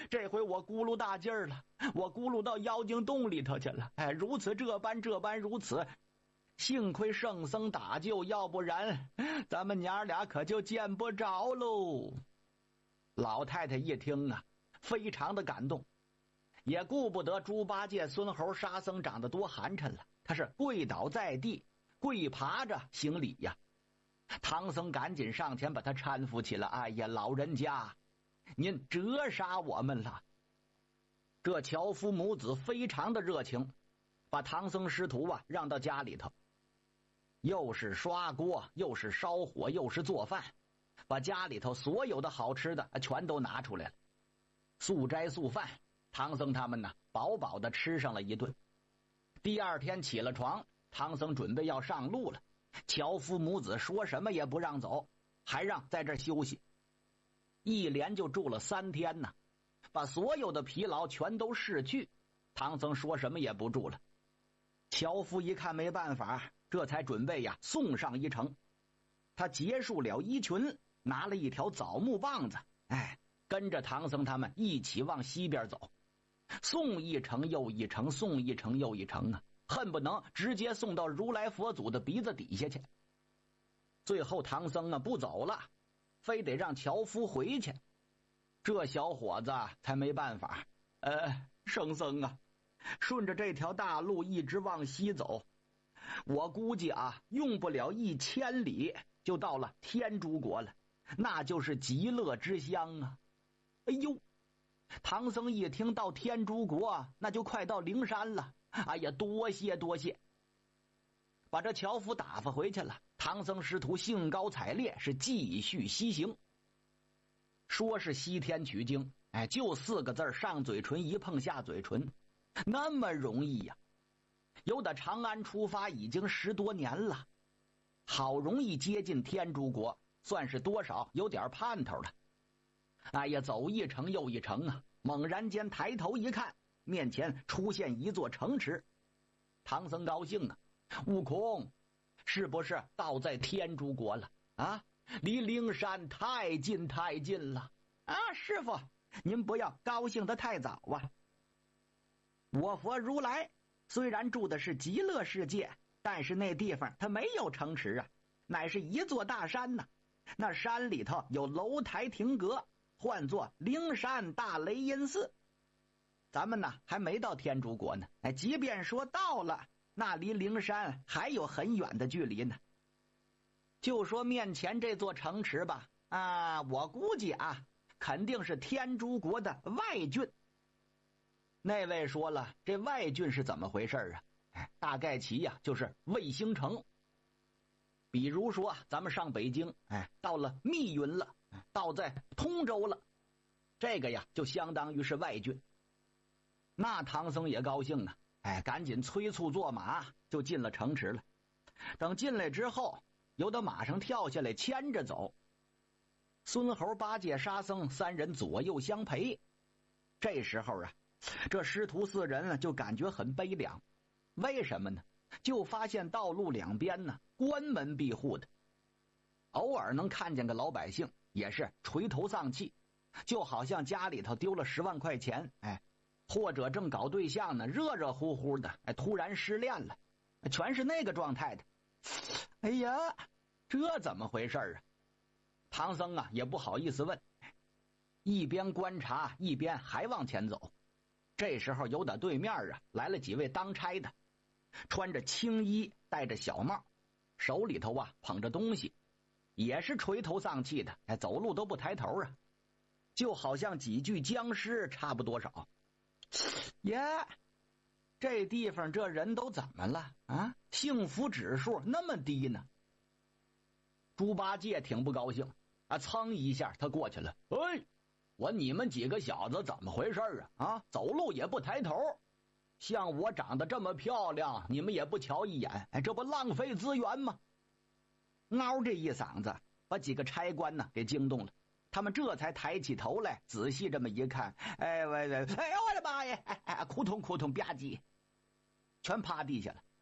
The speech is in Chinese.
这回我咕噜大劲儿了，我咕噜到妖精洞里头去了。如此这般如此，幸亏圣僧打救，要不然咱们娘俩可就见不着喽。老太太一听啊，非常的感动，也顾不得猪八戒、孙猴、沙僧长得多寒碜了，他是跪倒在地，跪爬着行礼呀。唐僧赶紧上前把他搀扶起来。哎呀，老人家，您折杀我们了。这樵夫母子非常的热情，把唐僧师徒让到家里头，又是刷锅，又是烧火，又是做饭，把家里头所有的好吃的全都拿出来了。素斋素饭，唐僧他们呢饱饱的吃上了一顿。第二天起了床，唐僧准备要上路了，樵夫母子说什么也不让走，还让在这儿休息。一连就住了3天呢，把所有的疲劳全都逝去。唐僧说什么也不住了。樵夫一看没办法，这才准备送上一程。他结束了衣裙，拿了一条枣木棒子，跟着唐僧他们一起往西边走，送一程又一程，送一程又一程啊，恨不能直接送到如来佛祖的鼻子底下去。最后唐僧不走了，非得让樵夫回去。这小伙子才没办法，圣僧啊，顺着这条大路一直往西走，我估计用不了1000里就到了天竺国了，那就是极乐之乡啊。哎呦，唐僧一听到天竺国，那就快到灵山了。哎呀，多谢多谢。把这樵夫打发回去了，唐僧师徒兴高采烈，是继续西行。说是西天取经，就4个字，上嘴唇一碰下嘴唇，那么容易呀。由打长安出发已经10多年了，好容易接近天竺国，算是多少有点盼头了。哎呀，走一程又一程啊，猛然间抬头一看，面前出现一座城池。唐僧高兴啊，悟空，是不是到在天竺国了啊？离灵山太近太近了啊！师傅，您不要高兴得太早啊。我佛如来虽然住的是极乐世界，但是那地方它没有城池啊，乃是一座大山呐。那山里头有楼台亭阁，唤作灵山大雷音寺。咱们呢还没到天竺国呢，即便说到了，那离灵山还有很远的距离呢。就说面前这座城池吧，我估计肯定是天竺国的外郡。那位说了，这外郡是怎么回事啊？大概其就是卫星城。比如说咱们上北京，到了密云了，到在通州了，这个就相当于是外郡。那唐僧也高兴啊，赶紧催促坐马就进了城池了。等进来之后，由得马上跳下来牵着走。孙猴、八戒、沙僧3人左右相陪。这时候这师徒4人就感觉很悲凉。为什么呢？就发现道路两边呢关门闭户的，偶尔能看见个老百姓也是垂头丧气，就好像家里头丢了10万块钱，或者正搞对象呢，热热乎乎的，突然失恋了，全是那个状态的。哎呀，这怎么回事啊？唐僧也不好意思问，一边观察一边还往前走。这时候由打对面来了几位当差的，穿着青衣，戴着小帽，手里头捧着东西，也是垂头丧气的，走路都不抬头就好像几具僵尸差不多少。这地方这人都怎么了啊？幸福指数那么低呢？猪八戒挺不高兴噌一下他过去了。你们几个小子怎么回事走路也不抬头，像我长得这么漂亮，你们也不瞧一眼，这不浪费资源吗？嗷这一嗓子把几个差官呢给惊动了，他们这才抬起头来仔细这么一看，我的妈呀，扑通扑通吧唧，全趴地下了。